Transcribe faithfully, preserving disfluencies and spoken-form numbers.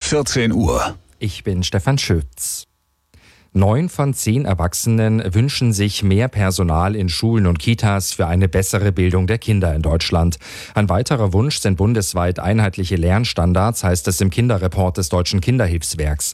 vierzehn Uhr. Ich bin Stefan Schütz. Neun von zehn Erwachsenen wünschen sich mehr Personal in Schulen und Kitas für eine bessere Bildung der Kinder in Deutschland. Ein weiterer Wunsch sind bundesweit einheitliche Lernstandards, heißt es im Kinderreport des Deutschen Kinderhilfswerks.